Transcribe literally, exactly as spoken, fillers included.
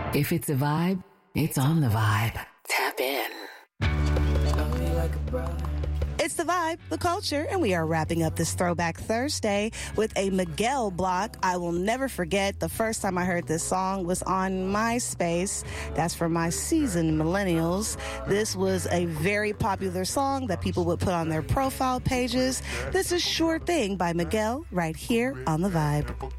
If it's a vibe, it's on the vibe. Tap in. It's the vibe, the culture, and we are wrapping up this Throwback Thursday with a Miguel block. I will never forget the first time I heard this song was on MySpace. That's for my seasoned millennials. This was a very popular song that people would put on their profile pages. This is Sure Thing by Miguel right here on the Vibe.